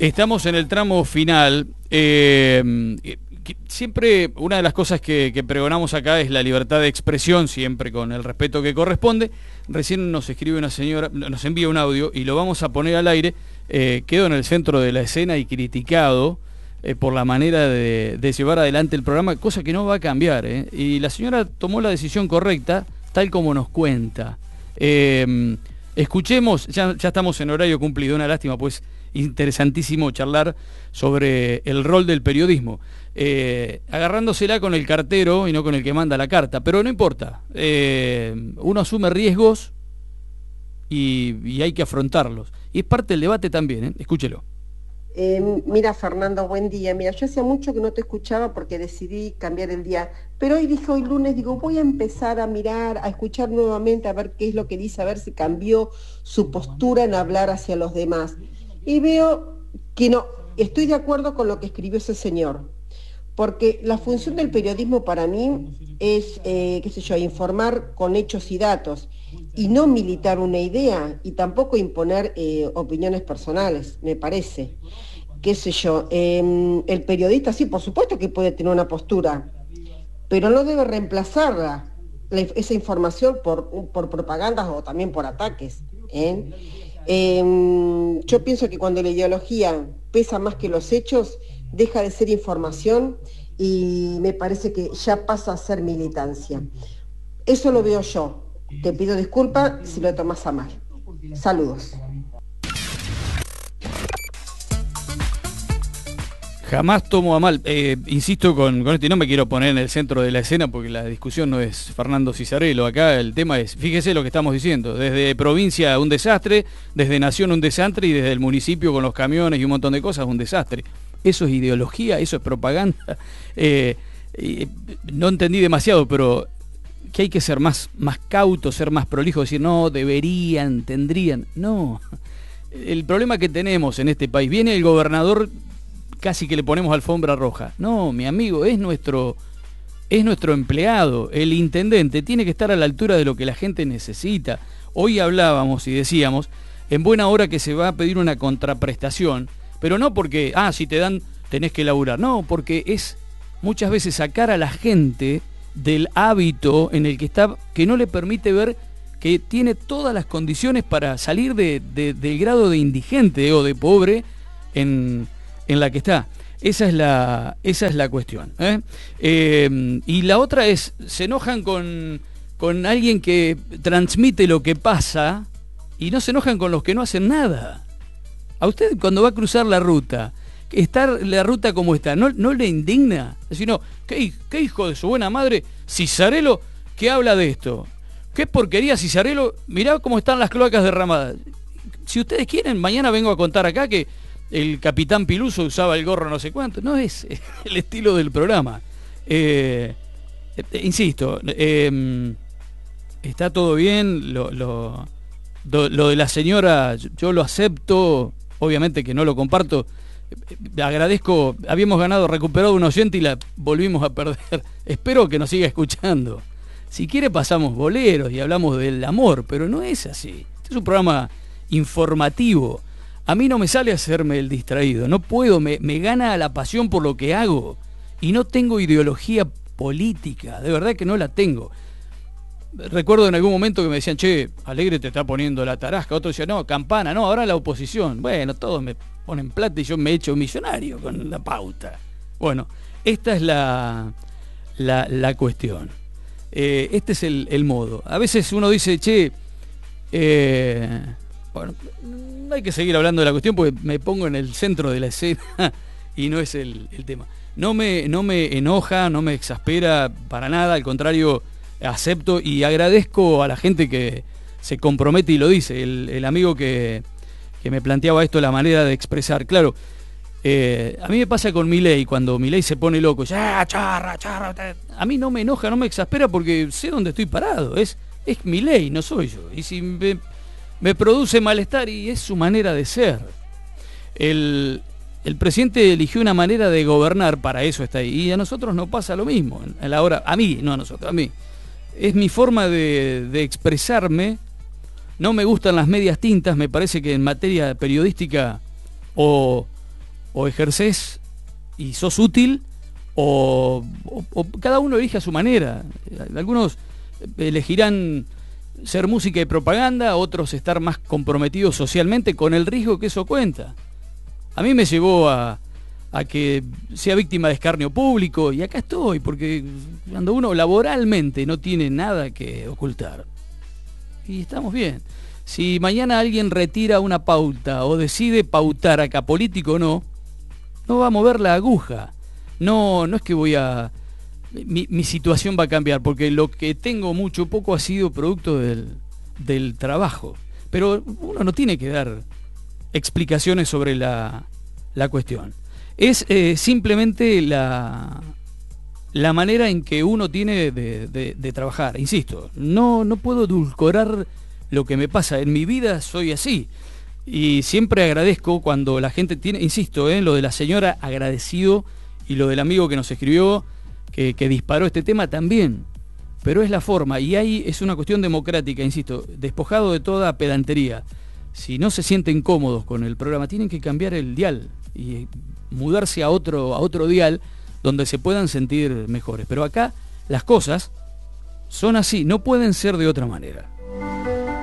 Estamos en el tramo final. Siempre una de las cosas que pregonamos acá es la libertad de expresión, siempre con el respeto que corresponde. Recién nos escribe una señora, nos envía un audio y lo vamos a poner al aire. Quedó en el centro de la escena y criticado por la manera de llevar adelante el programa, cosa que no va a cambiar. Y la señora tomó la decisión correcta, tal como nos cuenta. Escuchemos, ya estamos en horario cumplido, una lástima, pues interesantísimo charlar sobre el rol del periodismo, agarrándosela con el cartero y no con el que manda la carta, pero no importa, uno asume riesgos y hay que afrontarlos, y es parte del debate también, escúchelo. Mira, Fernando, buen día. Mira, yo hacía mucho que no te escuchaba porque decidí cambiar el día, pero hoy dije, hoy lunes, digo, voy a empezar a mirar, a escuchar nuevamente, a ver qué es lo que dice, a ver si cambió su postura en hablar hacia los demás. Y veo que no, estoy de acuerdo con lo que escribió ese señor, porque la función del periodismo para mí es, qué sé yo, informar con hechos y datos, y no militar una idea, y tampoco imponer opiniones personales, me parece. Qué sé yo, el periodista sí, por supuesto que puede tener una postura, pero no debe reemplazarla, esa información por propagandas o también por ataques, ¿eh? Yo pienso que cuando la ideología pesa más que los hechos, deja de ser información y me parece que ya pasa a ser militancia. Eso lo veo yo. Te pido disculpas si lo tomas a mal. Saludos. Jamás tomo a mal, insisto con esto, y no me quiero poner en el centro de la escena porque la discusión no es Fernando Cisarello, acá el tema es, fíjese lo que estamos diciendo, desde provincia un desastre, desde nación un desastre y desde el municipio con los camiones y un montón de cosas un desastre. Eso es ideología, eso es propaganda. No entendí demasiado, pero que hay que ser más cauto, ser más prolijo, decir no, deberían, tendrían. No, el problema que tenemos en este país, viene el gobernador, casi que le ponemos alfombra roja. No, mi amigo, es nuestro empleado, el intendente tiene que estar a la altura de lo que la gente necesita. Hoy hablábamos y decíamos, en buena hora que se va a pedir una contraprestación, pero no porque, si te dan, tenés que laburar, no, porque es muchas veces sacar a la gente del hábito en el que está, que no le permite ver que tiene todas las condiciones para salir del grado de indigente o de pobre en la que está. Esa es la cuestión, y la otra es, se enojan con alguien que transmite lo que pasa y no se enojan con los que no hacen nada. A usted cuando va a cruzar la ruta, estar la ruta como está, ¿no le indigna? Sino, ¿qué hijo de su buena madre Cisarello que habla de esto? ¿Qué porquería Cisarello? Mirá cómo están las cloacas derramadas. Si ustedes quieren, mañana vengo a contar acá que el capitán Piluso usaba el gorro no sé cuánto. No es el estilo del programa. Insisto, está todo bien, lo de la señora yo lo acepto, obviamente que no lo comparto. Agradezco, habíamos recuperado un oyente y la volvimos a perder. Espero que nos siga escuchando. Si quiere pasamos boleros y hablamos del amor, pero no es así. Este es un programa informativo. A mí no me sale hacerme el distraído, no puedo, me gana la pasión por lo que hago y no tengo ideología política, de verdad que no la tengo. Recuerdo en algún momento que me decían, che, Alegre te está poniendo la tarasca, otro decía, no, Campana, no, ahora la oposición. Bueno, todos me ponen plata y yo me he hecho millonario con la pauta. Bueno, esta es la cuestión. Este es el modo. A veces uno dice, che, bueno, no hay que seguir hablando de la cuestión porque me pongo en el centro de la escena y no es el tema. No me enoja, no me exaspera para nada, al contrario, acepto y agradezco a la gente que se compromete y lo dice. El amigo que me planteaba esto, la manera de expresar. Claro, a mí me pasa con Milei, cuando Milei se pone loco, ya, charra, a mí no me enoja, no me exaspera porque sé dónde estoy parado. Es Milei, no soy yo. Y si me produce malestar y es su manera de ser. El presidente eligió una manera de gobernar, para eso está ahí. Y a nosotros no pasa lo mismo. A mí, no a nosotros, a mí. Es mi forma de expresarme. No me gustan las medias tintas, me parece que en materia periodística o o ejercés y sos útil, o cada uno elige a su manera. Algunos elegirán ser música y propaganda, otros estar más comprometidos socialmente, con el riesgo que eso cuenta. A mí me llevó a que sea víctima de escarnio público, y acá estoy, porque cuando uno laboralmente no tiene nada que ocultar, y estamos bien. Si mañana alguien retira una pauta o decide pautar acá, político o no, no va a mover la aguja. No es que mi situación va a cambiar, porque lo que tengo mucho o poco ha sido producto del trabajo. Pero uno no tiene que dar explicaciones sobre la cuestión. Es simplemente la manera en que uno tiene de trabajar. Insisto, no puedo edulcorar lo que me pasa. En mi vida soy así. Y siempre agradezco cuando la gente tiene, insisto, lo de la señora, agradecido, y lo del amigo que nos escribió, que disparó este tema también. Pero es la forma, y ahí es una cuestión democrática, insisto, despojado de toda pedantería. Si no se sienten cómodos con el programa, tienen que cambiar el dial y mudarse a otro dial donde se puedan sentir mejores. Pero acá las cosas son así, no pueden ser de otra manera.